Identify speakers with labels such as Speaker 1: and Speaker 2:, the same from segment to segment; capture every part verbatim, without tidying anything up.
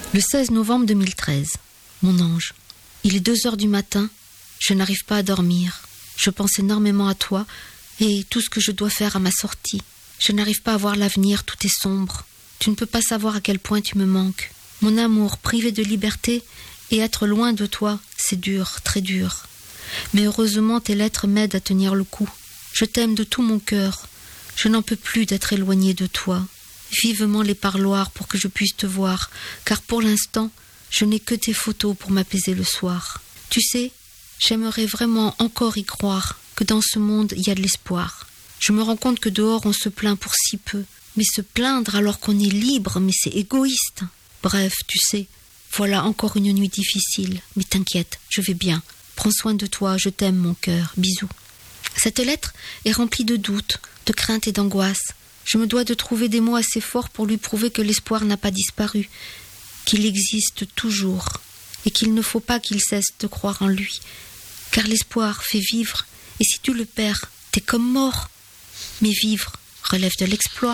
Speaker 1: Le seize novembre deux mille treize. Mon ange, il est deux heures du matin, je n'arrive pas à dormir. Je pense énormément à toi et tout ce que je dois faire à ma sortie. Je n'arrive pas à voir l'avenir, tout est sombre. Tu ne peux pas savoir à quel point tu me manques. Mon amour, privé de liberté et être loin de toi, c'est dur, très dur. Mais heureusement, tes lettres m'aident à tenir le coup. Je t'aime de tout mon cœur. Je n'en peux plus d'être éloignée de toi. Vivement les parloirs pour que je puisse te voir, car pour l'instant, je n'ai que tes photos pour m'apaiser le soir. Tu sais, j'aimerais vraiment encore y croire que dans ce monde, il y a de l'espoir. Je me rends compte que dehors, on se plaint pour si peu. Mais se plaindre alors qu'on est libre, mais c'est égoïste. Bref, tu sais, voilà encore une nuit difficile. Mais t'inquiète, je vais bien. Prends soin de toi, je t'aime mon cœur. Bisous. Cette lettre est remplie de doutes, de craintes et d'angoisses. Je me dois de trouver des mots assez forts pour lui prouver que l'espoir n'a pas disparu, qu'il existe toujours, et qu'il ne faut pas qu'il cesse de croire en lui. Car l'espoir fait vivre, et si tu le perds, t'es comme mort. Mais vivre relève de l'exploit.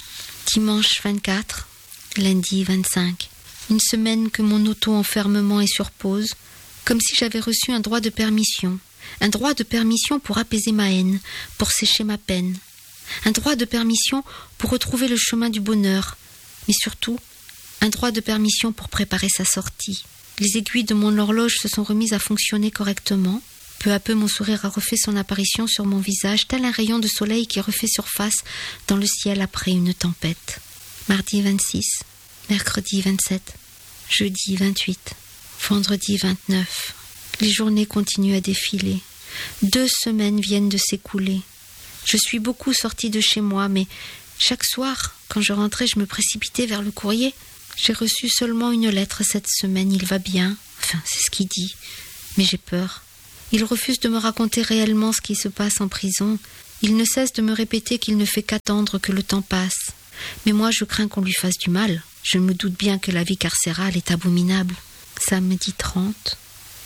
Speaker 1: Dimanche vingt-quatre, lundi vingt-cinq. Une semaine que mon auto-enfermement est sur pause, comme si j'avais reçu un droit de permission. Un droit de permission pour apaiser ma haine, pour sécher ma peine. Un droit de permission pour retrouver le chemin du bonheur, mais surtout, un droit de permission pour préparer sa sortie. Les aiguilles de mon horloge se sont remises à fonctionner correctement. Peu à peu, mon sourire a refait son apparition sur mon visage, tel un rayon de soleil qui refait surface dans le ciel après une tempête. Mardi vingt-six, mercredi vingt-sept, jeudi vingt-huit, vendredi vingt-neuf. Les journées continuent à défiler. Deux semaines viennent de s'écouler. Je suis beaucoup sortie de chez moi, mais chaque soir, quand je rentrais, je me précipitais vers le courrier. J'ai reçu seulement une lettre cette semaine. Il va bien. Enfin, c'est ce qu'il dit. Mais j'ai peur. Il refuse de me raconter réellement ce qui se passe en prison. Il ne cesse de me répéter qu'il ne fait qu'attendre que le temps passe. Mais moi, je crains qu'on lui fasse du mal. Je me doute bien que la vie carcérale est abominable. Samedi trente.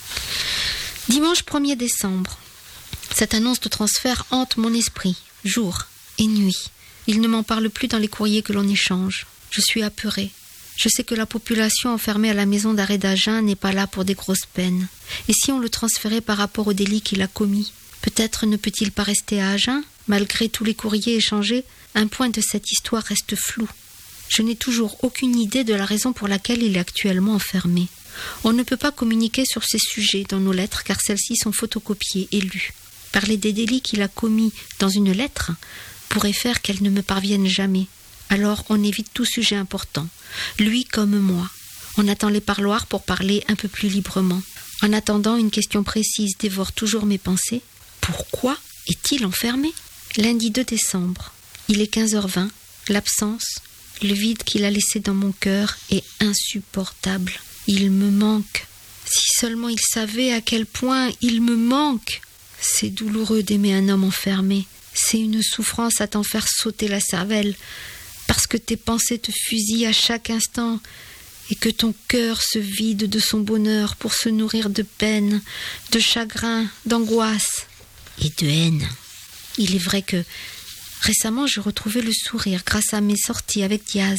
Speaker 1: Dimanche premier décembre. Cette annonce de transfert hante mon esprit, jour et nuit. Il ne m'en parle plus dans les courriers que l'on échange. Je suis apeurée. Je sais que la population enfermée à la maison d'arrêt d'Agen n'est pas là pour des grosses peines. Et si on le transférait par rapport au délit qu'il a commis, peut-être ne peut-il pas rester à Agen? Malgré tous les courriers échangés, un point de cette histoire reste flou. Je n'ai toujours aucune idée de la raison pour laquelle il est actuellement enfermé. On ne peut pas communiquer sur ces sujets dans nos lettres car celles-ci sont photocopiées et lues. Parler des délits qu'il a commis dans une lettre pourrait faire qu'elle ne me parvienne jamais. Alors on évite tout sujet important. Lui comme moi. On attend les parloirs pour parler un peu plus librement. En attendant, une question précise dévore toujours mes pensées. Pourquoi est-il enfermé? Lundi deux décembre. Il est quinze heures vingt. L'absence, le vide qu'il a laissé dans mon cœur est insupportable. Il me manque. Si seulement il savait à quel point il me manque. C'est douloureux d'aimer un homme enfermé. C'est une souffrance à t'en faire sauter la cervelle, parce que tes pensées te fusillent à chaque instant et que ton cœur se vide de son bonheur pour se nourrir de peine, de chagrin, d'angoisse et de haine. Il est vrai que récemment j'ai retrouvé le sourire grâce à mes sorties avec Diaz.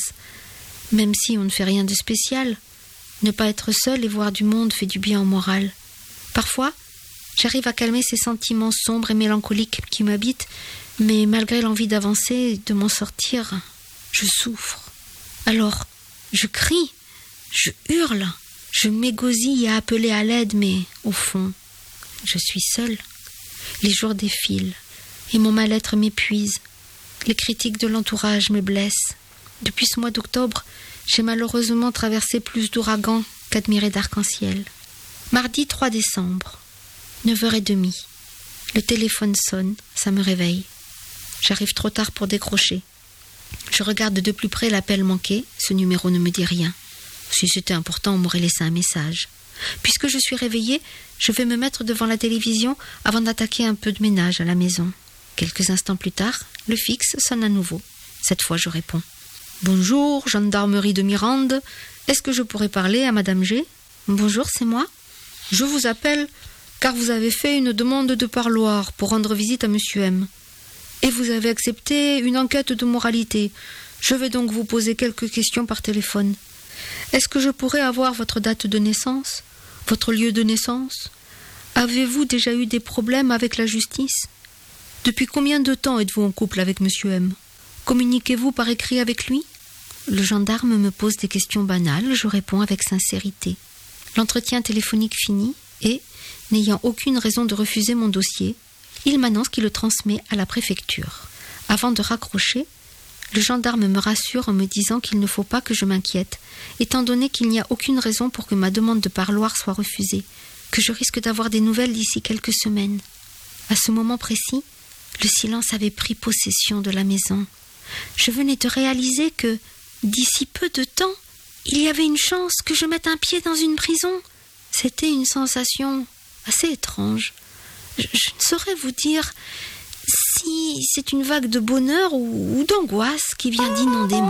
Speaker 1: Même si on ne fait rien de spécial, ne pas être seul et voir du monde fait du bien au moral. Parfois, j'arrive à calmer ces sentiments sombres et mélancoliques qui m'habitent, mais malgré l'envie d'avancer et de m'en sortir, je souffre. Alors, je crie, je hurle, je m'égosille à appeler à l'aide, mais au fond, je suis seule. Les jours défilent et mon mal-être m'épuise. Les critiques de l'entourage me blessent. Depuis ce mois d'octobre, j'ai malheureusement traversé plus d'ouragans qu'admiré d'arc-en-ciel. Mardi trois décembre. neuf heures trente. Le téléphone sonne, ça me réveille. J'arrive trop tard pour décrocher. Je regarde de plus près l'appel manqué, ce numéro ne me dit rien. Si c'était important, on m'aurait laissé un message. Puisque je suis réveillée, je vais me mettre devant la télévision avant d'attaquer un peu de ménage à la maison. Quelques instants plus tard, le fixe sonne à nouveau. Cette fois, je réponds. « Bonjour, gendarmerie de Mirande. Est-ce que je pourrais parler à Madame G ?»« Bonjour, c'est moi. Je vous appelle car vous avez fait une demande de parloir pour rendre visite à Monsieur M. Et vous avez accepté une enquête de moralité. Je vais donc vous poser quelques questions par téléphone. Est-ce que je pourrais avoir votre date de naissance, votre lieu de naissance? Avez-vous déjà eu des problèmes avec la justice? Depuis combien de temps êtes-vous en couple avec Monsieur M? Communiquez-vous par écrit avec lui? Le gendarme me pose des questions banales, je réponds avec sincérité. L'entretien téléphonique finit et, n'ayant aucune raison de refuser mon dossier, il m'annonce qu'il le transmet à la préfecture. Avant de raccrocher, le gendarme me rassure en me disant qu'il ne faut pas que je m'inquiète, étant donné qu'il n'y a aucune raison pour que ma demande de parloir soit refusée, que je risque d'avoir des nouvelles d'ici quelques semaines. À ce moment précis, le silence avait pris possession de la maison. Je venais de réaliser que, d'ici peu de temps, il y avait une chance que je mette un pied dans une prison. C'était une sensation assez étrange. Je, je ne saurais vous dire si c'est une vague de bonheur ou, ou d'angoisse qui vient d'inonder mon